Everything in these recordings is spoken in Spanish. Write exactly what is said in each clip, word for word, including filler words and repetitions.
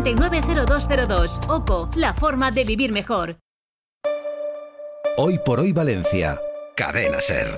y nueve cero dos cero dos. OCO, la forma de vivir mejor. Hoy por hoy Valencia. Cadena SER.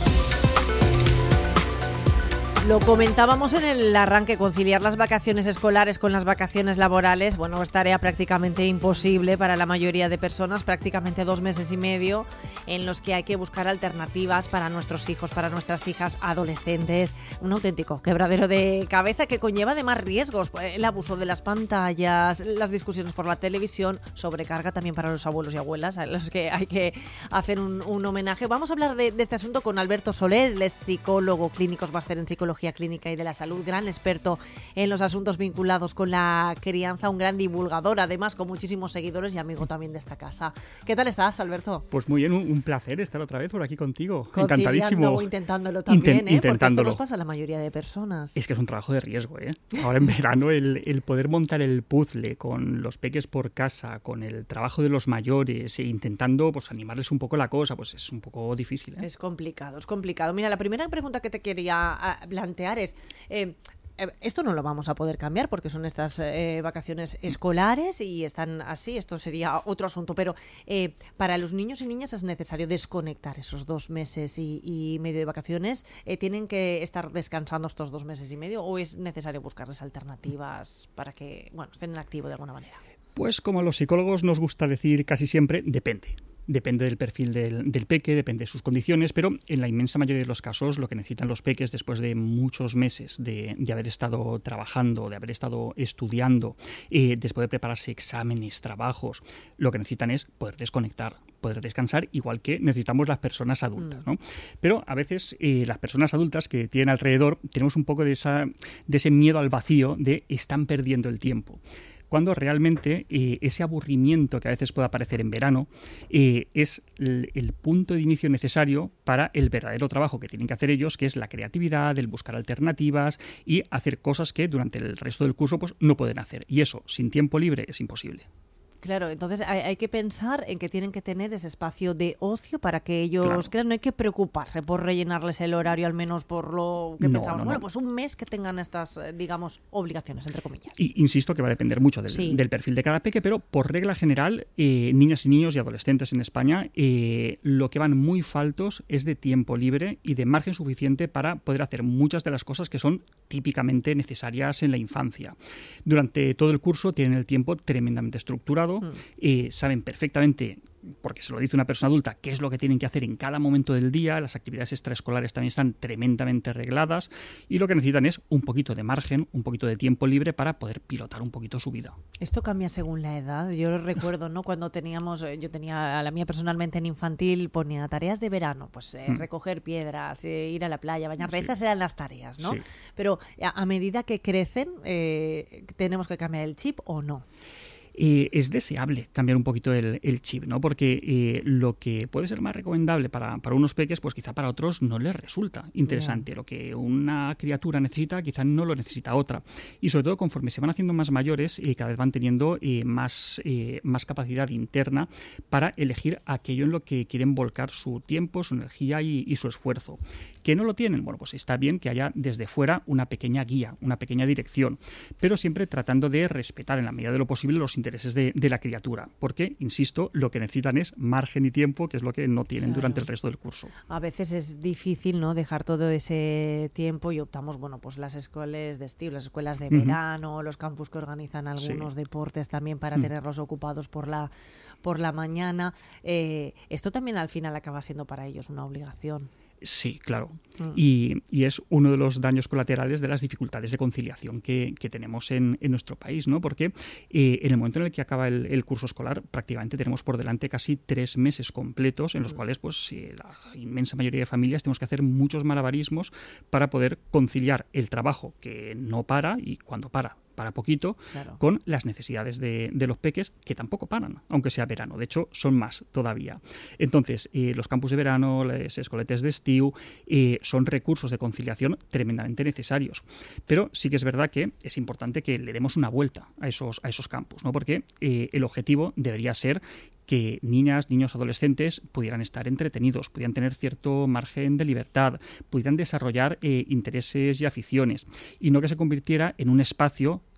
Lo comentábamos en el arranque, conciliar las vacaciones escolares con las vacaciones laborales, bueno, es tarea prácticamente imposible para la mayoría de personas, prácticamente dos meses y medio en los que hay que buscar alternativas para nuestros hijos, para nuestras hijas adolescentes, un auténtico quebradero de cabeza que conlleva además riesgos, el abuso de las pantallas, las discusiones por la televisión, sobrecarga también para los abuelos y abuelas, a los que hay que hacer un, un homenaje. Vamos a hablar de, de este asunto con Alberto Soler, él es psicólogo clínico, máster en psicología clínica y de la salud, gran experto en los asuntos vinculados con la crianza, un gran divulgador, además con muchísimos seguidores y amigo también de esta casa. ¿Qué tal estás, Alberto? Pues muy bien, un, un placer estar otra vez por aquí contigo. Conciliando, encantadísimo. O intentándolo también, Inten- ¿eh? intentándolo. Porque esto nos pasa a la mayoría de personas. Es que es un trabajo de riesgo, ¿eh? Ahora en verano el, el poder montar el puzzle con los peques por casa, con el trabajo de los mayores e intentando pues animarles un poco la cosa, pues es un poco difícil, ¿eh? Es complicado, es complicado. Mira, la primera pregunta que te quería plantear es... Eh, Esto no lo vamos a poder cambiar porque son estas eh, vacaciones escolares y están así, esto sería otro asunto, pero eh, para los niños y niñas es necesario desconectar esos dos meses y, y medio de vacaciones. Eh, ¿Tienen que estar descansando estos dos meses y medio o es necesario buscarles alternativas para que bueno, estén en activo de alguna manera? Pues como a los psicólogos nos gusta decir casi siempre, depende. Depende del perfil del, del peque, depende de sus condiciones, pero en la inmensa mayoría de los casos lo que necesitan los peques después de muchos meses de, de haber estado trabajando, de haber estado estudiando, eh, después de prepararse exámenes, trabajos, lo que necesitan es poder desconectar, poder descansar, igual que necesitamos las personas adultas, ¿no? Pero a veces eh, las personas adultas que tienen alrededor tenemos un poco de, esa, de ese miedo al vacío de están perdiendo el tiempo. Cuando realmente eh, ese aburrimiento que a veces puede aparecer en verano eh, es el, el punto de inicio necesario para el verdadero trabajo que tienen que hacer ellos, que es la creatividad, el buscar alternativas y hacer cosas que durante el resto del curso pues, no pueden hacer. Y eso, sin tiempo libre, es imposible. Claro, entonces hay, hay que pensar en que tienen que tener ese espacio de ocio para que ellos Claro. crean, no hay que preocuparse por rellenarles el horario, al menos por lo que No, pensamos. no, bueno, no. pues un mes que tengan estas, eh, digamos, obligaciones, entre comillas. Y insisto que va a depender mucho del, Sí. del perfil de cada peque, pero por regla general, eh, niñas y niños y adolescentes en España, eh, lo que van muy faltos es de tiempo libre y de margen suficiente para poder hacer muchas de las cosas que son típicamente necesarias en la infancia. Durante todo el curso tienen el tiempo tremendamente estructurado, Mm. eh, saben perfectamente, porque se lo dice una persona adulta, qué es lo que tienen que hacer en cada momento del día, las actividades extraescolares también están tremendamente regladas y lo que necesitan es un poquito de margen, un poquito de tiempo libre para poder pilotar un poquito su vida. Esto cambia según la edad. Yo lo recuerdo, ¿no? Cuando teníamos, eh, yo tenía a la mía personalmente en infantil, ponía tareas de verano, pues eh, Mm. recoger piedras, eh, ir a la playa, bañarte. Sí. Estas eran las tareas, ¿no? Sí. Pero a, a medida que crecen, eh, ¿tenemos que cambiar el chip o no? Eh, es deseable cambiar un poquito el, el chip, ¿no? Porque eh, lo que puede ser más recomendable para, para unos peques, pues quizá para otros no les resulta interesante. Yeah. Lo que una criatura necesita, quizá no lo necesita otra. Y sobre todo, conforme se van haciendo más mayores, eh, cada vez van teniendo eh, más, eh, más capacidad interna para elegir aquello en lo que quieren volcar su tiempo, su energía y, y su esfuerzo. ¿Que no lo tienen? Bueno, pues está bien que haya desde fuera una pequeña guía, una pequeña dirección, pero siempre tratando de respetar en la medida de lo posible los intereses de, de la criatura, porque, insisto, lo que necesitan es margen y tiempo, que es lo que no tienen claro. durante el resto del curso. A veces es difícil, ¿no?, dejar todo ese tiempo y optamos, bueno, pues las escuelas de estilo, las escuelas de uh-huh. verano, los campus que organizan algunos sí. deportes también para uh-huh. tenerlos ocupados por la, por la mañana. Eh, esto también al final acaba siendo para ellos una obligación. Sí, claro. Mm. Y, y es uno de los daños colaterales de las dificultades de conciliación que, que tenemos en, en nuestro país, ¿no? Porque eh, en el momento en el que acaba el, el curso escolar, prácticamente tenemos por delante casi tres meses completos en los mm. cuales, pues, eh, la inmensa mayoría de familias tenemos que hacer muchos malabarismos para poder conciliar el trabajo que no para y cuando para. para poquito, claro. con las necesidades de, de los peques, que tampoco paran, aunque sea verano. De hecho, son más todavía. Entonces, eh, los campus de verano, las escoletes de estiu, eh, son recursos de conciliación tremendamente necesarios. Pero sí que es verdad que es importante que le demos una vuelta a esos, a esos campus, ¿no? Porque eh, el objetivo debería ser que niñas, niños, adolescentes pudieran estar entretenidos, pudieran tener cierto margen de libertad, pudieran desarrollar eh, intereses y aficiones, y no que se convirtiera en un espacio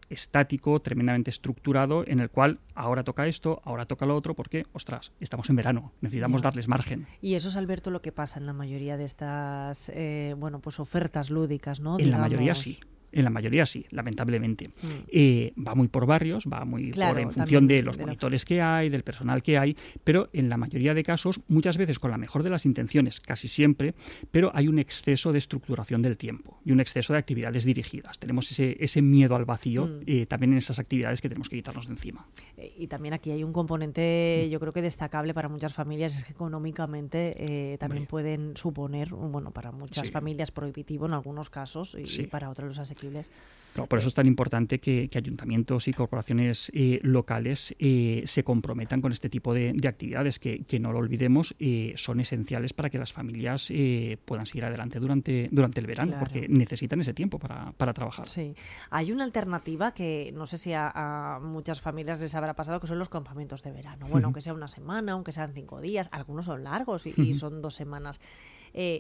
estático, tremendamente estructurado, en el cual ahora toca esto, ahora toca lo otro, porque, ostras, estamos en verano, necesitamos Ya. darles margen. Y eso es, Alberto, lo que pasa en la mayoría de estas eh, bueno, pues ofertas lúdicas, ¿no? En Digamos... la mayoría sí. En la mayoría sí, lamentablemente. Mm. Eh, va muy por barrios, va muy Claro, por en función también de los de la- monitores que hay, del personal que hay, pero en la mayoría de casos, muchas veces con la mejor de las intenciones, casi siempre, pero hay un exceso de estructuración del tiempo y un exceso de actividades dirigidas. Tenemos ese, ese miedo al vacío Mm. eh, también en esas actividades que tenemos que quitarnos de encima. Eh, Y también aquí hay un componente, yo creo que destacable para muchas familias, es que económicamente eh, también Hombre. pueden suponer, bueno, para muchas Sí. familias prohibitivo en algunos casos y, Sí. y para otros los asequibles. Claro, por eso es tan importante que, que ayuntamientos y corporaciones eh, locales eh, se comprometan con este tipo de, de actividades que, que no lo olvidemos, eh, son esenciales para que las familias eh, puedan seguir adelante durante, durante el verano, Claro. porque necesitan ese tiempo para, para trabajar. Sí. Hay una alternativa que no sé si a, a muchas familias les habrá pasado, que son los campamentos de verano. Bueno, Ujú. aunque sea una semana, aunque sean cinco días, algunos son largos y, y Ujú. son dos semanas. Eh,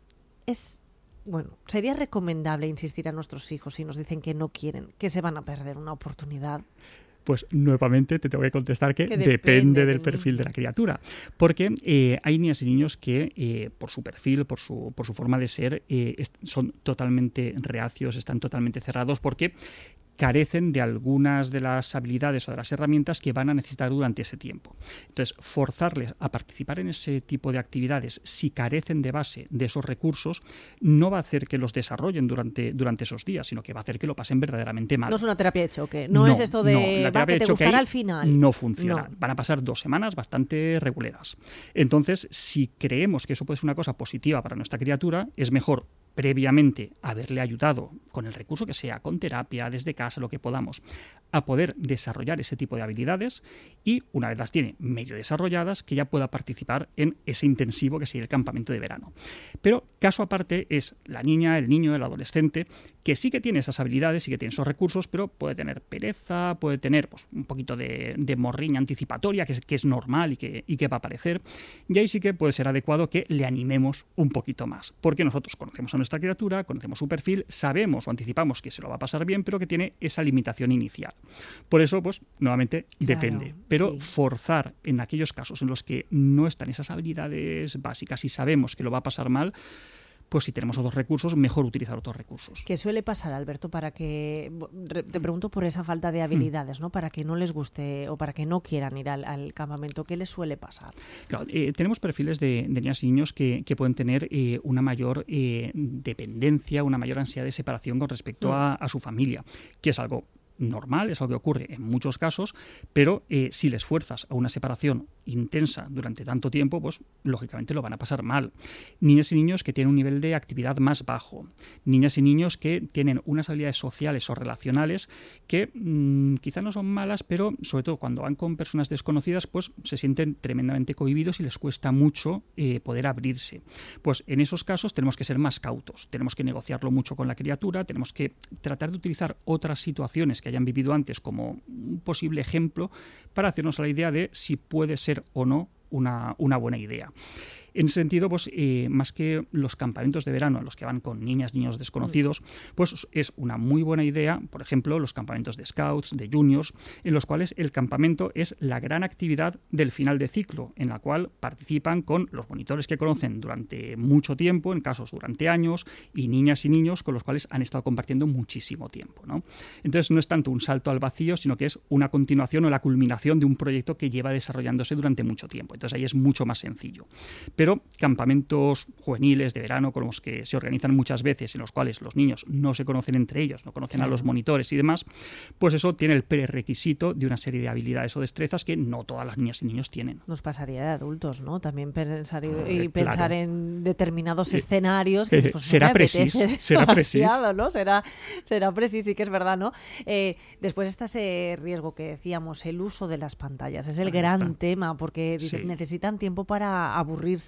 es Bueno, sería recomendable insistir a nuestros hijos si nos dicen que no quieren, que se van a perder una oportunidad. Pues nuevamente te tengo que contestar que, Que depende, depende del del perfil niño. de la criatura. Porque eh, hay niñas y niños que, eh, por su perfil, por su, por su forma de ser, eh, est- son totalmente reacios, están totalmente cerrados, porque carecen de algunas de las habilidades o de las herramientas que van a necesitar durante ese tiempo. Entonces, forzarles a participar en ese tipo de actividades si carecen de base de esos recursos no va a hacer que los desarrollen durante, durante esos días, sino que va a hacer que lo pasen verdaderamente mal. No es una terapia de choque, no, es esto de no, la va, terapia que de te choque gustará ahí al final. no funciona. No. Van a pasar dos semanas bastante reguleras. Entonces, si creemos que eso puede ser una cosa positiva para nuestra criatura, es mejor previamente haberle ayudado con el recurso que sea, con terapia, desde casa, lo que podamos, a poder desarrollar ese tipo de habilidades y, una vez las tiene medio desarrolladas, que ya pueda participar en ese intensivo que sería el campamento de verano. Pero caso aparte es la niña, el niño, el adolescente, que sí que tiene esas habilidades, sí que tiene esos recursos, pero puede tener pereza, puede tener pues, un poquito de, de morriña anticipatoria, que es, que es normal y que, y que va a aparecer, y ahí sí que puede ser adecuado que le animemos un poquito más, porque nosotros conocemos a nuestra criatura, conocemos su perfil, sabemos o anticipamos que se lo va a pasar bien, pero que tiene esa limitación inicial. Por eso, pues, nuevamente, Claro, depende. Pero sí. forzar en aquellos casos en los que no están esas habilidades básicas y sabemos que lo va a pasar mal, pues si tenemos otros recursos, mejor utilizar otros recursos. ¿Qué suele pasar, Alberto, para que, te pregunto por esa falta de habilidades, ¿no? Para que no les guste o para que no quieran ir al, al campamento, ¿qué les suele pasar? Claro, eh, tenemos perfiles de, de niñas y niños que, que pueden tener eh, una mayor eh, dependencia, una mayor ansiedad de separación con respecto Mm. a, a su familia, que es algo normal, es algo que ocurre en muchos casos, pero eh, si les fuerzas a una separación intensa durante tanto tiempo, pues lógicamente lo van a pasar mal. Niñas y niños que tienen un nivel de actividad más bajo, niñas y niños que tienen unas habilidades sociales o relacionales que mmm, quizá no son malas, pero sobre todo cuando van con personas desconocidas, pues se sienten tremendamente cohibidos y les cuesta mucho eh, poder abrirse. Pues en esos casos tenemos que ser más cautos, tenemos que negociarlo mucho con la criatura, tenemos que tratar de utilizar otras situaciones que hayan vivido antes como un posible ejemplo para hacernos a la idea de si puede ser o no una, una buena idea. En ese sentido, pues eh, más que los campamentos de verano a los que van con niñas, niños desconocidos, pues es una muy buena idea, por ejemplo, los campamentos de scouts, de juniors, en los cuales el campamento es la gran actividad del final de ciclo, en la cual participan con los monitores que conocen durante mucho tiempo, en casos durante años, y niñas y niños con los cuales han estado compartiendo muchísimo tiempo, ¿no? Entonces no es tanto un salto al vacío, sino que es una continuación o la culminación de un proyecto que lleva desarrollándose durante mucho tiempo. Entonces ahí es mucho más sencillo. Pero campamentos juveniles de verano, con los que se organizan muchas veces, en los cuales los niños no se conocen entre ellos, no conocen Claro. a los monitores y demás, pues eso tiene el prerequisito de una serie de habilidades o destrezas que no todas las niñas y niños tienen. Nos pasaría de adultos, ¿no? También pensar y, y Eh, pensar claro. en determinados Eh, escenarios que eh, pues, no será me apetece precis, será precis. demasiado, ¿no? Será, será precis, sí que es verdad, ¿no? Eh, después está ese riesgo que decíamos, el uso de las pantallas. Es el Ahí gran está. tema, porque dices, Sí. necesitan tiempo para aburrirse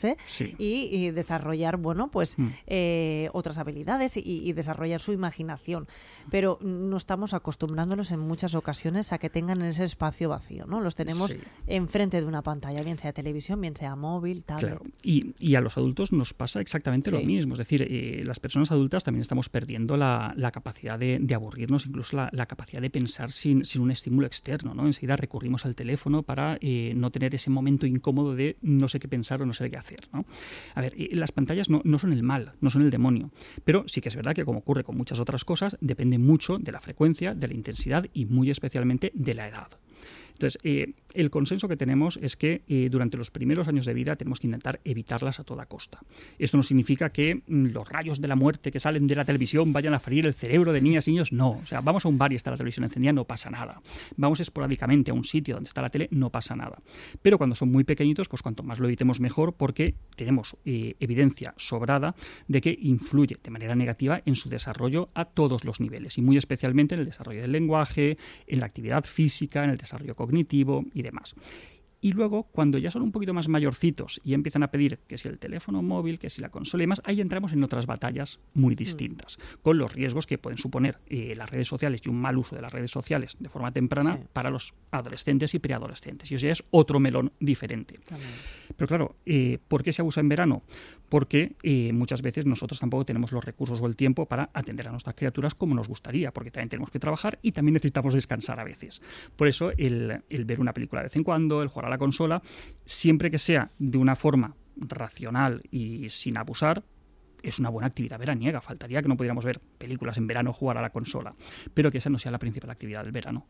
distraerse sí. y, y desarrollar, bueno, pues mm. eh, otras habilidades y, y desarrollar su imaginación. Pero no estamos acostumbrándolos en muchas ocasiones a que tengan ese espacio vacío, ¿no? Los tenemos sí. enfrente de una pantalla, bien sea televisión, bien sea móvil, tablet. Claro. Y, y a los adultos nos pasa exactamente sí. lo mismo. Es decir, eh, las personas adultas también estamos perdiendo la, la capacidad de, de aburrirnos, incluso la, la capacidad de pensar sin, sin un estímulo externo, ¿no? Enseguida recurrimos al teléfono para eh, no tener ese momento incómodo de no sé qué pensar o no sé qué hacer, ¿no? A ver, eh, las pantallas no, no son el mal, no son el demonio, pero sí que es verdad que, como ocurre con muchas otras cosas, depende mucho de la frecuencia, de la intensidad y muy especialmente de la edad. Entonces, eh, el consenso que tenemos es que eh, durante los primeros años de vida tenemos que intentar evitarlas a toda costa. Esto no significa que mm, los rayos de la muerte que salen de la televisión vayan a freír el cerebro de niñas y niños, no. O sea, vamos a un bar y está la televisión encendida, no pasa nada. Vamos esporádicamente a un sitio donde está la tele, no pasa nada. Pero cuando son muy pequeñitos, pues cuanto más lo evitemos mejor, porque tenemos eh, evidencia sobrada de que influye de manera negativa en su desarrollo a todos los niveles, y muy especialmente en el desarrollo del lenguaje, en la actividad física, en el desarrollo cognitivo y demás. Y luego, cuando ya son un poquito más mayorcitos y empiezan a pedir que si el teléfono móvil, que si la consola y demás, ahí entramos en otras batallas muy distintas, mm. con los riesgos que pueden suponer eh, las redes sociales y un mal uso de las redes sociales de forma temprana sí. para los adolescentes y preadolescentes. Y eso ya es otro melón diferente. También. Pero claro, eh, ¿por qué se abusa en verano? Porque eh, muchas veces nosotros tampoco tenemos los recursos o el tiempo para atender a nuestras criaturas como nos gustaría, porque también tenemos que trabajar y también necesitamos descansar a veces. Por eso el, el ver una película de vez en cuando, el jugar a la consola, siempre que sea de una forma racional y sin abusar, es una buena actividad veraniega. Faltaría que no pudiéramos ver películas en verano o jugar a la consola, pero que esa no sea la principal actividad del verano.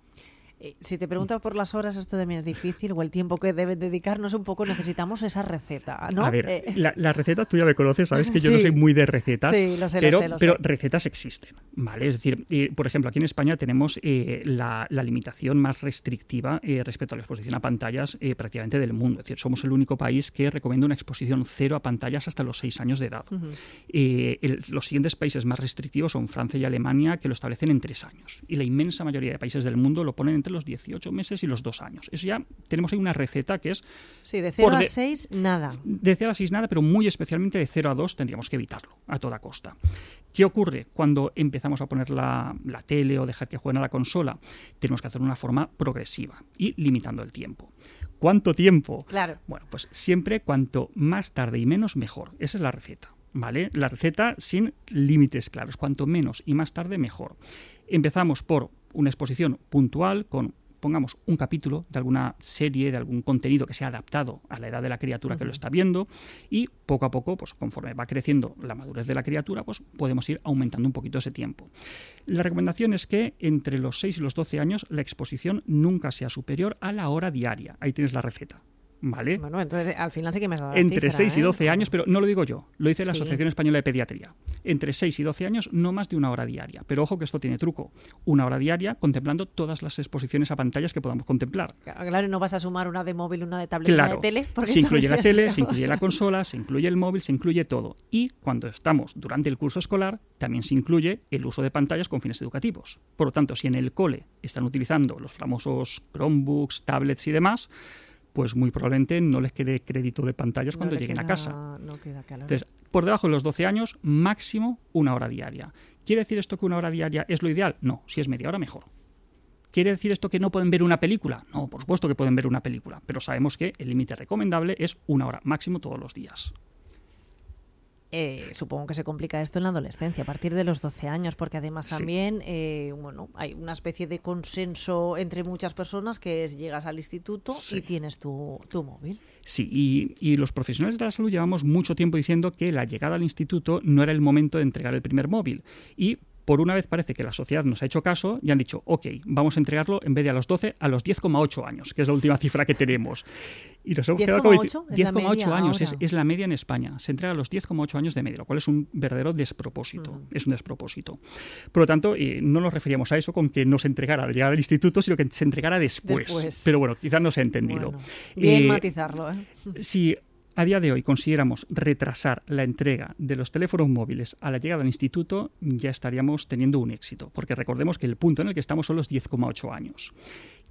Si te preguntas por las horas, esto también es difícil, o el tiempo que deben dedicarnos un poco, necesitamos esa receta, ¿no? A ver, eh. la, la receta tú ya me conoces, sabes que yo sí. no soy muy de recetas, sí, lo sé, pero, lo sé, lo pero sé. recetas existen, ¿vale? Es decir, eh, por ejemplo, aquí en España tenemos eh, la, la limitación más restrictiva eh, respecto a la exposición a pantallas eh, prácticamente del mundo. Es decir, somos el único país que recomienda una exposición cero a pantallas hasta los seis años de edad. Uh-huh. eh, el, los siguientes países más restrictivos son Francia y Alemania, que lo establecen en tres años. Y la inmensa mayoría de países del mundo lo ponen entre los dieciocho meses y los dos años. Eso ya tenemos ahí una receta que es... Sí, de cero a seis, nada. De cero a seis, nada, pero muy especialmente de cero a dos tendríamos que evitarlo a toda costa. ¿Qué ocurre cuando empezamos a poner la, la tele o dejar que jueguen a la consola? Tenemos que hacerlo de una forma progresiva y limitando el tiempo. ¿Cuánto tiempo? Claro. Bueno, pues siempre cuanto más tarde y menos, mejor. Esa es la receta, ¿vale? La receta sin límites claros. Cuanto menos y más tarde, mejor. Empezamos por una exposición puntual con, pongamos, un capítulo de alguna serie, de algún contenido que sea adaptado a la edad de la criatura uh-huh. que lo está viendo, y poco a poco, pues conforme va creciendo la madurez de la criatura, pues podemos ir aumentando un poquito ese tiempo. La recomendación es que entre los seis y los doce años la exposición nunca sea superior a la hora diaria. Ahí tienes la receta. ¿Vale? Bueno, entonces al final sí que me has dado la Entre cifra, seis ¿eh? y doce años, pero no lo digo yo, lo dice la sí. Asociación Española de Pediatría. Entre seis y doce años, no más de una hora diaria. Pero ojo que esto tiene truco. Una hora diaria contemplando todas las exposiciones a pantallas que podamos contemplar. Claro, no vas a sumar una de móvil, una de tablet, claro, una de tele. Porque se incluye la tele, es... se incluye la consola, se incluye el móvil, se incluye todo. Y cuando estamos durante el curso escolar, también se incluye el uso de pantallas con fines educativos. Por lo tanto, si en el cole están utilizando los famosos Chromebooks, tablets y demás, pues muy probablemente no les quede crédito de pantallas no cuando lleguen queda, a casa. No queda claro. Entonces, por debajo de los doce años, máximo una hora diaria. ¿Quiere decir esto que una hora diaria es lo ideal? No, si es media hora, mejor. ¿Quiere decir esto que no pueden ver una película? No, por supuesto que pueden ver una película, pero sabemos que el límite recomendable es una hora máximo todos los días. Eh, supongo que se complica esto en la adolescencia, a partir de los doce años, porque además también sí. eh, bueno, hay una especie de consenso entre muchas personas que es llegas al instituto sí. y tienes tu, tu móvil. Sí, y, y los profesionales de la salud llevamos mucho tiempo diciendo que la llegada al instituto no era el momento de entregar el primer móvil, y por una vez parece que la sociedad nos ha hecho caso y han dicho, ok, vamos a entregarlo en vez de a los doce, a los diez coma ocho años, que es la última cifra que tenemos. Y nos hemos quedado con diez coma ocho años, es, es la media en España. Se entrega a los diez coma ocho años de media, lo cual es un verdadero despropósito. Uh-huh. Es un despropósito. Por lo tanto, eh, no nos referíamos a eso con que no se entregara al llegar al instituto, sino que se entregara después. después. Pero bueno, quizás no se ha entendido. Bueno, bien eh, matizarlo. ¿eh? Sí. A día de hoy consideramos retrasar la entrega de los teléfonos móviles a la llegada al instituto, ya estaríamos teniendo un éxito, porque recordemos que el punto en el que estamos son los diez coma ocho años.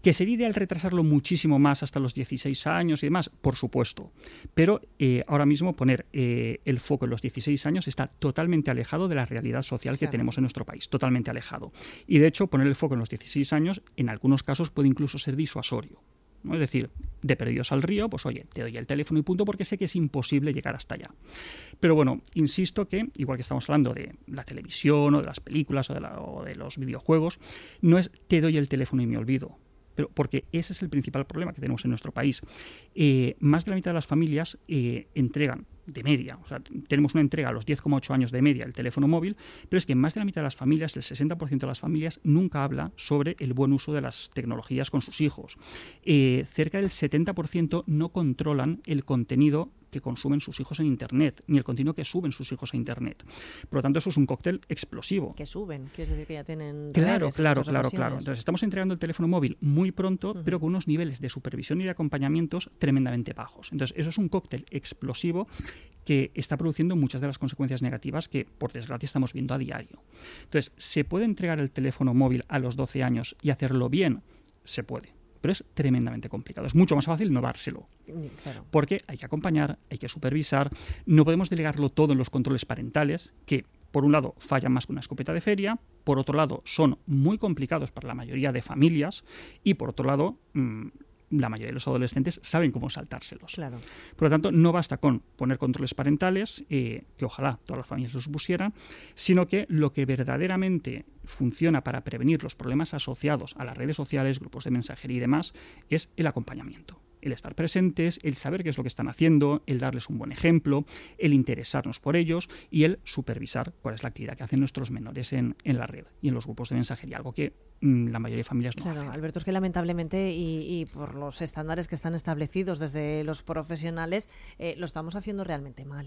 ¿Que sería ideal retrasarlo muchísimo más hasta los dieciséis años y demás? Por supuesto. Pero eh, ahora mismo poner eh, el foco en los dieciséis años está totalmente alejado de la realidad social que claro. tenemos en nuestro país, totalmente alejado. Y de hecho, poner el foco en los dieciséis años, en algunos casos, puede incluso ser disuasorio, ¿no? Es decir, de perdidos al río, pues oye, te doy el teléfono y punto, porque sé que es imposible llegar hasta allá. Pero bueno, insisto que, igual que estamos hablando de la televisión o de las películas o de, la, o de los videojuegos, no es te doy el teléfono y me olvido. Pero porque ese es el principal problema que tenemos en nuestro país. Eh, más de la mitad de las familias eh, entregan de media, o sea, tenemos una entrega a los diez coma ocho años de media el teléfono móvil, pero es que más de la mitad de las familias, el sesenta por ciento de las familias, nunca habla sobre el buen uso de las tecnologías con sus hijos. Eh, cerca del setenta por ciento no controlan el contenido que consumen sus hijos en Internet, ni el contenido que suben sus hijos a Internet. Por lo tanto, eso es un cóctel explosivo. Que suben, quiere decir que ya tienen... Claro, claro, claro, claro. Entonces, estamos entregando el teléfono móvil muy pronto, uh-huh. pero con unos niveles de supervisión y de acompañamientos tremendamente bajos. Entonces, eso es un cóctel explosivo que está produciendo muchas de las consecuencias negativas que, por desgracia, estamos viendo a diario. Entonces, ¿se puede entregar el teléfono móvil a los doce años y hacerlo bien? Se puede. Pero es tremendamente complicado. Es mucho más fácil no dárselo. Claro. Porque hay que acompañar, hay que supervisar, no podemos delegarlo todo en los controles parentales, que por un lado fallan más que una escopeta de feria, por otro lado son muy complicados para la mayoría de familias y por otro lado mmm, la mayoría de los adolescentes saben cómo saltárselos. Claro. Por lo tanto, no basta con poner controles parentales, eh, que ojalá todas las familias los pusieran, sino que lo que verdaderamente funciona para prevenir los problemas asociados a las redes sociales, grupos de mensajería y demás, es el acompañamiento. El estar presentes, el saber qué es lo que están haciendo, el darles un buen ejemplo, el interesarnos por ellos y el supervisar cuál es la actividad que hacen nuestros menores en, en la red y en los grupos de mensajería, algo que mmm, la mayoría de familias no claro, hacen. Alberto, es que lamentablemente y, y por los estándares que están establecidos desde los profesionales, eh, lo estamos haciendo realmente mal.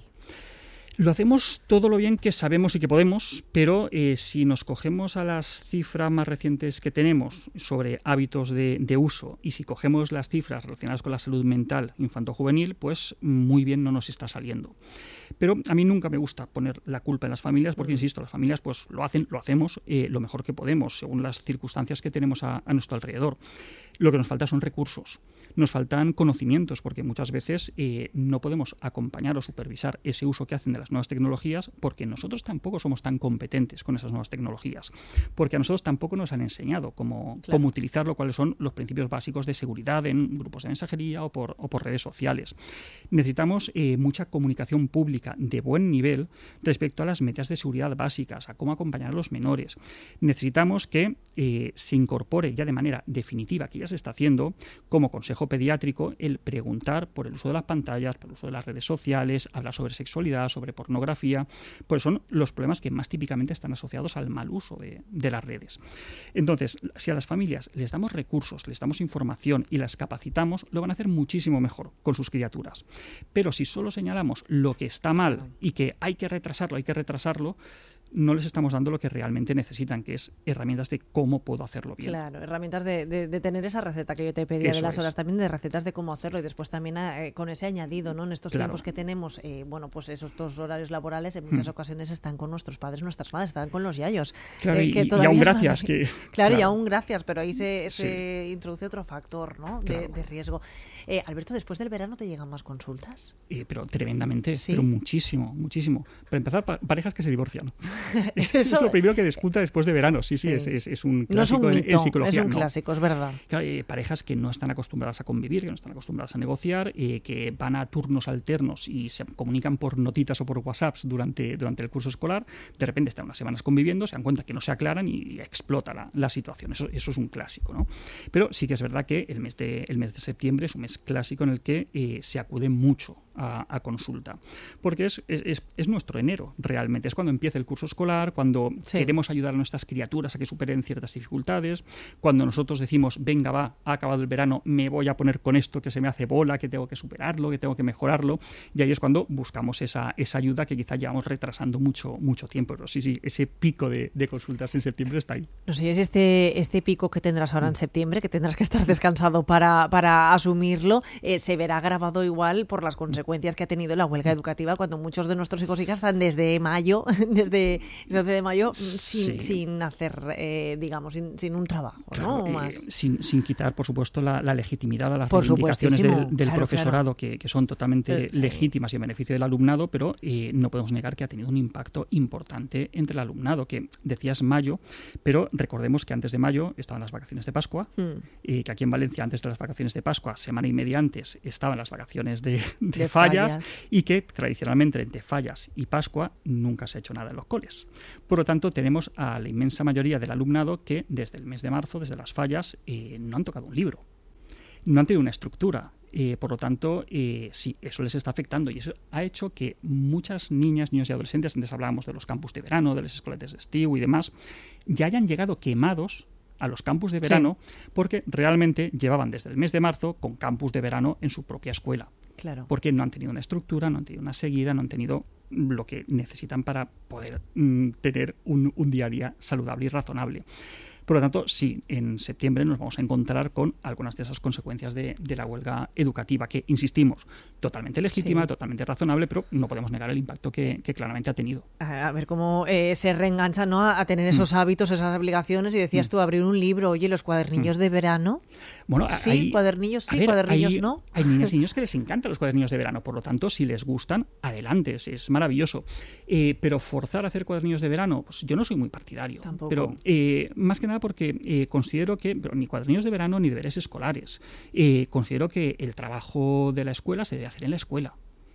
Lo hacemos todo lo bien que sabemos y que podemos, pero eh, si nos cogemos a las cifras más recientes que tenemos sobre hábitos de, de uso y si cogemos las cifras relacionadas con la salud mental infanto-juvenil, pues muy bien no nos está saliendo. Pero a mí nunca me gusta poner la culpa en las familias porque, insisto, las familias pues lo hacen, lo hacemos eh, lo mejor que podemos según las circunstancias que tenemos a, a nuestro alrededor. Lo que nos falta son recursos. Nos faltan conocimientos porque muchas veces eh, no podemos acompañar o supervisar ese uso que hacen de las nuevas tecnologías porque nosotros tampoco somos tan competentes con esas nuevas tecnologías, porque a nosotros tampoco nos han enseñado cómo, claro. cómo utilizarlo, cuáles son los principios básicos de seguridad en grupos de mensajería o por, o por redes sociales. Necesitamos eh, mucha comunicación pública de buen nivel respecto a las medidas de seguridad básicas, a cómo acompañar a los menores. Necesitamos que eh, se incorpore ya de manera definitiva, que ya se está haciendo, como consejo pediátrico, el preguntar por el uso de las pantallas, por el uso de las redes sociales, hablar sobre sexualidad, sobre pornografía, pues son los problemas que más típicamente están asociados al mal uso de, de las redes. Entonces, si a las familias les damos recursos, les damos información y las capacitamos, lo van a hacer muchísimo mejor con sus criaturas. Pero si solo señalamos lo que está mal y que hay que retrasarlo, hay que retrasarlo, no les estamos dando lo que realmente necesitan, que es herramientas de cómo puedo hacerlo bien. Claro, herramientas de, de, de tener esa receta que yo te pedía Eso de las horas, es. también de recetas de cómo hacerlo y después también eh, con ese añadido, ¿no? En estos claro. tiempos que tenemos, eh, bueno, pues esos dos horarios laborales en muchas mm. ocasiones están con nuestros padres, nuestras madres, están con los yayos. Claro, eh, y, que y aún gracias. De... que Claro, claro, y aún gracias, pero ahí se, sí. se introduce otro factor, ¿no? De, claro. de riesgo. Eh, Alberto, ¿después del verano te llegan más consultas? Eh, pero tremendamente, ¿Sí? pero muchísimo, muchísimo. Para empezar, pa- parejas que se divorcian. Eso es lo primero que despunta después de verano. Sí, sí, sí. Es, es, es un clásico no es un mito, en, en psicología. Es un no. clásico, es verdad. Claro, eh, parejas que no están acostumbradas a convivir, que no están acostumbradas a negociar, eh, que van a turnos alternos y se comunican por notitas o por WhatsApps durante, durante el curso escolar, de repente están unas semanas conviviendo, se dan cuenta que no se aclaran y explota la, la situación. Eso, eso es un clásico, ¿no? Pero sí que es verdad que el mes de, el mes de septiembre es un mes clásico en el que eh, se acude mucho a, a consulta, porque es, es, es nuestro enero realmente, es cuando empieza el curso escolar, cuando sí. queremos ayudar a nuestras criaturas a que superen ciertas dificultades, cuando nosotros decimos, venga va, ha acabado el verano, me voy a poner con esto que se me hace bola, que tengo que superarlo, que tengo que mejorarlo, y ahí es cuando buscamos esa, esa ayuda que quizá llevamos retrasando mucho, mucho tiempo, pero sí, sí, ese pico de, de consultas en septiembre está ahí. No sé, es este, este pico que tendrás ahora en septiembre, que tendrás que estar descansado para, para asumirlo, eh, se verá agravado igual por las consecuencias consecuencias que ha tenido la huelga educativa cuando muchos de nuestros hijos y hijas están desde mayo, desde el once de mayo, sin, sí. sin hacer, eh, digamos, sin, sin un trabajo, claro, ¿no? Eh, Más. Sin, sin quitar, por supuesto, la, la legitimidad a las Por reivindicaciones del, del claro, profesorado, claro. Que, que son totalmente sí. legítimas y en beneficio del alumnado, pero eh, no podemos negar que ha tenido un impacto importante entre el alumnado, que decías mayo, pero recordemos que antes de mayo estaban las vacaciones de Pascua, mm. y que aquí en Valencia, antes de las vacaciones de Pascua, semana y media antes, estaban las vacaciones de, de, de fallas, fallas, y que tradicionalmente entre fallas y Pascua nunca se ha hecho nada en los coles. Por lo tanto, tenemos a la inmensa mayoría del alumnado que desde el mes de marzo, desde las fallas, eh, no han tocado un libro, no han tenido una estructura. Eh, por lo tanto, eh, sí, eso les está afectando y eso ha hecho que muchas niñas, niños y adolescentes, antes hablábamos de los campus de verano, de las escoletes de estío y demás, ya hayan llegado quemados a los campus de verano sí. porque realmente llevaban desde el mes de marzo con campus de verano en su propia escuela. Claro. Porque no han tenido una estructura, no han tenido una seguida, no han tenido lo que necesitan para poder mm, tener un, un día a día saludable y razonable. Por lo tanto, sí, en septiembre nos vamos a encontrar con algunas de esas consecuencias de, de la huelga educativa, que, insistimos, totalmente legítima, sí. totalmente razonable, pero no podemos negar el impacto que, que claramente ha tenido. A ver cómo eh, se reengancha, ¿no?, a, a tener esos mm. hábitos, esas obligaciones, y decías mm. tú, abrir un libro, oye, los cuadernillos mm. de verano. Bueno, sí, hay, cuadernillos sí, ver, cuadernillos hay, no. Hay niñas y niños que les encantan los cuadernillos de verano, por lo tanto, si les gustan, adelante, es, es maravilloso. Eh, pero forzar a hacer cuadernillos de verano, pues yo no soy muy partidario. Tampoco. Pero eh, más que nada porque eh, considero que, pero ni cuadernillos de verano ni deberes escolares, eh, considero que el trabajo de la escuela se debe hacer en la escuela.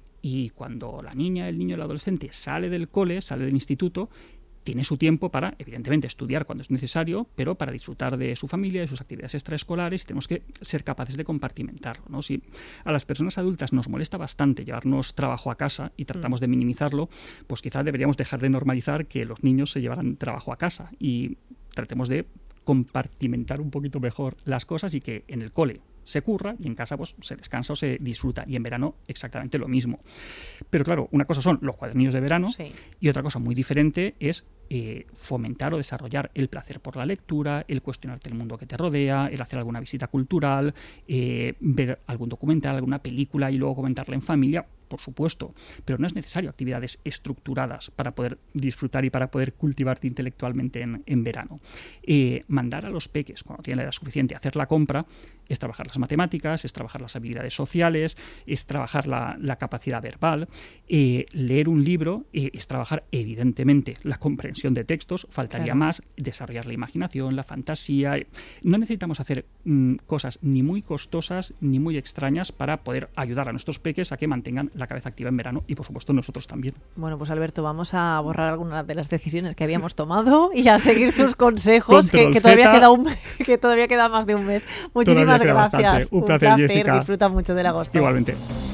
Y cuando la niña, el niño, el adolescente sale del cole, sale del instituto, tiene su tiempo para, evidentemente, estudiar cuando es necesario, pero para disfrutar de su familia, de sus actividades extraescolares, y tenemos que ser capaces de compartimentarlo, ¿no? Si a las personas adultas nos molesta bastante llevarnos trabajo a casa y tratamos mm. de minimizarlo, pues quizá deberíamos dejar de normalizar que los niños se llevaran trabajo a casa y tratemos de compartimentar un poquito mejor las cosas y que en el cole se curra y en casa pues se descansa o se disfruta, y en verano exactamente lo mismo. Pero claro, una cosa son los cuadernillos de verano sí. y otra cosa muy diferente es eh, fomentar o desarrollar el placer por la lectura, el cuestionarte el mundo que te rodea, el hacer alguna visita cultural, eh, ver algún documental, alguna película y luego comentarla en familia, por supuesto, pero no es necesario actividades estructuradas para poder disfrutar y para poder cultivarte intelectualmente en, en verano. Eh, mandar a los peques, cuando tienen la edad suficiente, a hacer la compra, es trabajar las matemáticas, es trabajar las habilidades sociales, es trabajar la, la capacidad verbal. Eh, leer un libro eh, es trabajar, evidentemente, la comprensión de textos, faltaría claro. más, desarrollar la imaginación, la fantasía. No necesitamos hacer mm, cosas ni muy costosas ni muy extrañas para poder ayudar a nuestros peques a que mantengan la cabeza activa en verano y, por supuesto, nosotros también. Bueno, pues Alberto, vamos a borrar algunas de las decisiones que habíamos tomado y a seguir tus consejos, que, que, todavía queda un, que todavía queda más de un mes. Muchísimas gracias. Un placer, un placer, Jessica. Disfruta mucho del agosto. Igualmente.